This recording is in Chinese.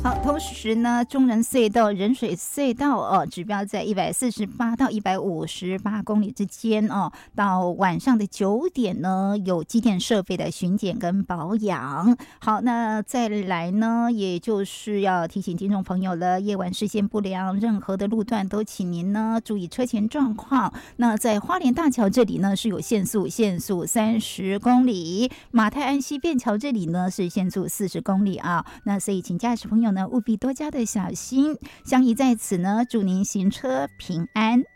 好，同时呢，中仁隧道、仁水隧道指标在148到158公里之间哦。到晚上的9点呢，有机电设备的巡检跟保养。好，那再来呢，也就是要提醒听众朋友了，夜晚视线不良，任何的路段都请您呢注意车前状况。那在花莲大桥这里呢是有限速30公里，马太安西便桥这里呢是限速40公里啊。那所以请驾驶朋友呢务必多加的小心。相宜在此呢，祝您行车平安。